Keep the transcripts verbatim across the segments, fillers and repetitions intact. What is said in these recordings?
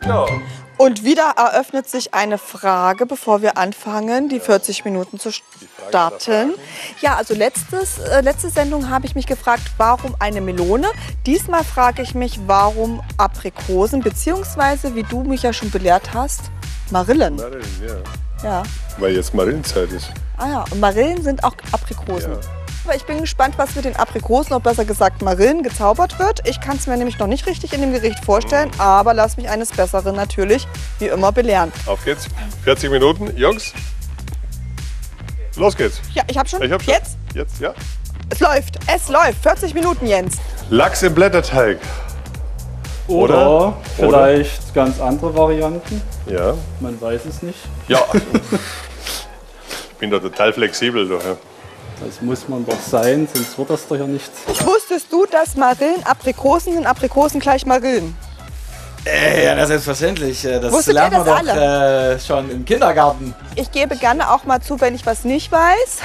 Ja. Und wieder eröffnet sich eine Frage, bevor wir anfangen, die vierzig Minuten zu starten. Ja, also letztes, äh, letzte Sendung habe ich mich gefragt, warum eine Melone? Diesmal frage ich mich, warum Aprikosen, beziehungsweise, wie du mich ja schon belehrt hast, Marillen. Marillen, ja. Ja. Weil jetzt Marillenzeit ist. Ah ja, und Marillen sind auch Aprikosen. Ja. Aber ich bin gespannt, was mit den Aprikosen, oder besser gesagt Marillen, gezaubert wird. Ich kann es mir nämlich noch nicht richtig in dem Gericht vorstellen, Mhm. aber lass mich eines Besseren natürlich wie immer belehren. Auf geht's. vierzig Minuten, Jungs. Los geht's. Ja, ich habe schon. Ich hab schon. Jetzt? Jetzt, ja. Es läuft, es läuft. vierzig Minuten, Jens. Lachs im Blätterteig. Oder, Oder? vielleicht ganz andere Varianten. Ja. Man weiß es nicht. Ja. Ich bin da total flexibel. Daher. Das muss man doch sein, sonst wird das doch ja nichts. Wusstest du, dass Marillen Aprikosen sind, Aprikosen gleich Marillen? Äh, ja, selbstverständlich. Das Wusstet lernen ihr wir das doch äh, schon im Kindergarten. Ich gebe gerne auch mal zu, wenn ich was nicht weiß.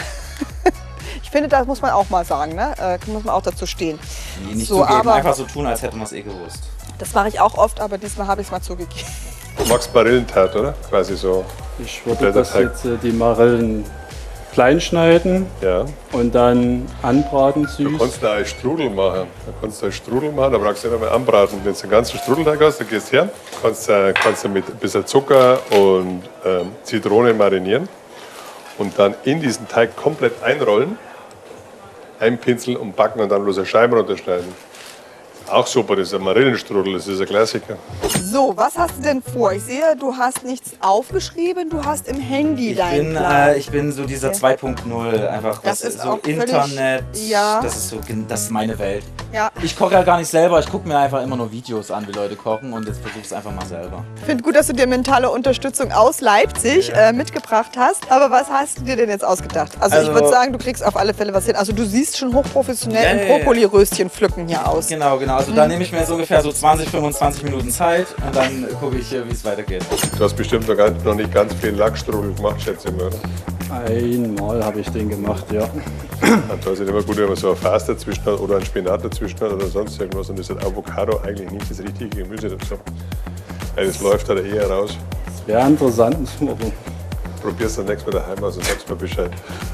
Ich finde, das muss man auch mal sagen, ne? Äh, muss man auch dazu stehen. Nee, nicht So, zugeben, aber- einfach so tun, als hätten wir es eh gewusst. Das mache ich auch oft, aber diesmal habe ich es mal zugegeben. Du magst Marillentat, oder? Quasi so. Ich würde das Blätterteig. jetzt äh, die Marillen klein schneiden Ja. und dann anbraten Du süß. kannst da einen Strudel machen. Da kannst du einen Strudel machen, da brauchst du nicht einmal anbraten. Wenn du den ganzen Strudelteig hast, dann gehst du her, kannst, äh, kannst du mit ein bisschen Zucker und ähm, Zitrone marinieren und dann in diesen Teig komplett einrollen, einpinseln und backen und dann bloß eine Scheibe runterschneiden. Auch super, das ist ein Marillenstrudel, das ist ein Klassiker. So, was hast du denn vor? Ich sehe, du hast nichts aufgeschrieben, du hast im Handy Ich deinen bin, Plan. äh, ich bin so dieser Okay. zwei Punkt null, einfach Das das, ist so auch völlig- Internet, ja. das ist so, gen- das ist meine Welt. Ja. Ich koche ja gar nicht selber, ich gucke mir einfach immer nur Videos an, wie Leute kochen und jetzt versuche es einfach mal selber. Ich finde gut, dass du dir mentale Unterstützung aus Leipzig äh, mitgebracht hast. Aber was hast du dir denn jetzt ausgedacht? Also, ich Also- würde sagen, du kriegst auf alle Fälle was hin. Also du siehst schon hochprofessionell Ja, im ja, ja. Brokkoli-Röschen pflücken hier aus. Genau, genau. Also da nehme ich mir jetzt ungefähr so zwanzig, fünfundzwanzig Minuten Zeit und dann gucke ich, äh, wie es weitergeht. Du hast bestimmt noch, ganz, noch nicht ganz viel Lachsstrudel gemacht, schätze ich mal, oder? Einmal habe ich den gemacht, ja. Da ist es immer gut, wenn man so ein Fass dazwischen hat oder ein Spinat dazwischen hat oder sonst irgendwas. Und das hat Avocado eigentlich nicht das richtige Gemüse dazu. Weil das läuft halt eher raus. Das wäre interessant. aber Probier's dann nächstes Mal daheim aus und sagst mir Bescheid.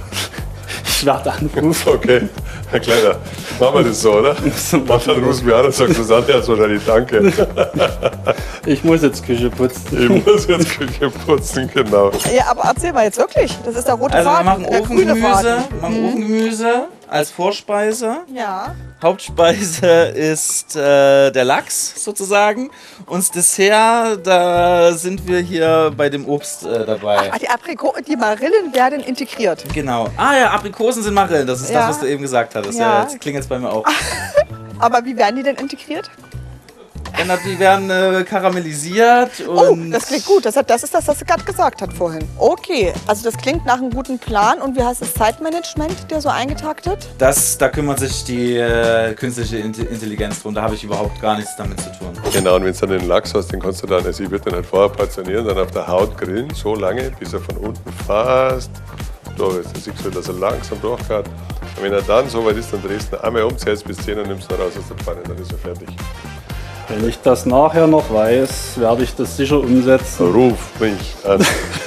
Ich werde anrufen. Okay, Herr Kleiner, machen wir das so, oder? Mach dann rufst du mich an und sagst, das andere jetzt wahrscheinlich danke. Ich muss jetzt Küche putzen. Ich muss jetzt Küche putzen, genau. Ja, aber erzähl mal jetzt wirklich. Das ist der rote Also wir Faden, machen der grüne Ofengemüse, Faden. wir machen Ofengemüse als Vorspeise. Ja. Hauptspeise ist äh, der Lachs sozusagen. Und das Dessert, da sind wir hier bei dem Obst äh, dabei. Ah, die, Apriko die Marillen werden integriert. Genau. Ah ja, Aprikosen sind Marillen. Das ist Ja. das, was du eben gesagt hattest. Ja. Ja. Das klingt jetzt bei mir auch. Aber wie werden die denn integriert? Ja, die werden äh, karamellisiert Oh, und das klingt gut. Das, hat, das ist das, was du gerade gesagt hast vorhin. Okay, also das klingt nach einem guten Plan. Und wie heißt das Zeitmanagement, der so eingetaktet? das, da kümmert sich die äh, künstliche Int- Intelligenz drum. Da habe ich überhaupt gar nichts damit zu tun. Genau, und wenn du dann den Lachs hast, den kannst du dann, also ich würde den halt vorher portionieren, dann auf der Haut grillen, so lange, bis er von unten fast durch ist. Dann siehst du, dass er langsam durchgeht. Und wenn er dann so weit ist, dann drehst du ihn einmal um, zählst bis zehn und nimmst ihn raus aus der Pfanne, dann ist er fertig. Wenn ich das nachher noch weiß, werde ich das sicher umsetzen. Ruf mich an.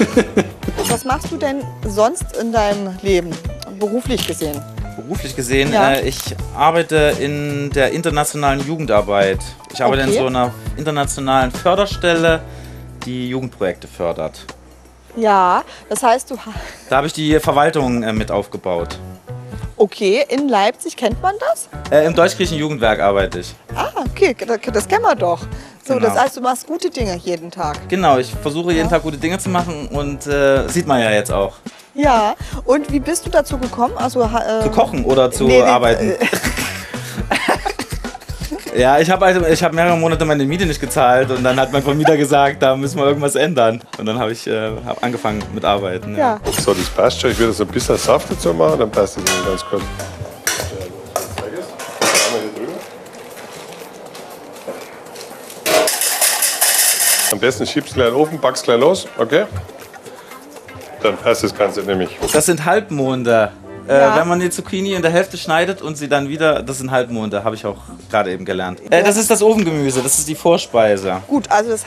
Was machst du denn sonst in deinem Leben, beruflich gesehen? Beruflich gesehen, Ja. äh, ich arbeite in der internationalen Jugendarbeit. Ich arbeite Okay. in so einer internationalen Förderstelle, die Jugendprojekte fördert. Ja, das heißt, du... ha- Da habe ich die Verwaltung äh, mit aufgebaut. Okay, in Leipzig kennt man das? Äh, Im Deutsch-Griechischen Jugendwerk arbeite ich. Ah, okay, das, das kennen wir doch. So, Genau. das heißt, du machst gute Dinge jeden Tag. Genau, ich versuche jeden Tag gute Dinge zu machen und äh, sieht man ja jetzt auch. Ja, und wie bist du dazu gekommen? Also, ha- äh, Zu kochen oder zu nee, nee, arbeiten? äh, Ja, ich habe also, ich hab mehrere Monate meine Miete nicht gezahlt und dann hat mein Vermieter gesagt, da müssen wir irgendwas ändern. Und dann habe ich äh, hab angefangen mit Arbeiten. ja. So, das passt schon. Ich würde so ein bisschen Saft dazu machen, dann passt das dann ganz gut. Am besten schiebst du gleich in den Ofen, backst gleich los, okay? Dann passt das Ganze nämlich. Das sind Halbmonde. Äh, Ja. Wenn man die Zucchini in der Hälfte schneidet und sie dann wieder, das sind Halbmonde, habe ich auch gerade eben gelernt. Äh, das ist das Ofengemüse, das ist die Vorspeise. Gut, also das